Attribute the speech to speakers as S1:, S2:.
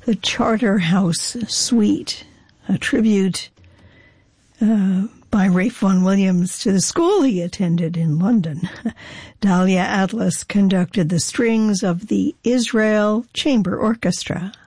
S1: the Charterhouse Suite, a tribute by Ralph Vaughan Williams to the school he attended in London. Dahlia Atlas conducted the strings of the Israel Chamber Orchestra.